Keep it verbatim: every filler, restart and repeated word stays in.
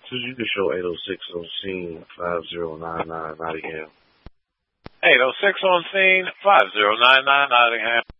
You can show eight oh six on scene, five zero nine nine Nottingham. eight oh six on scene, five zero nine nine Nottingham.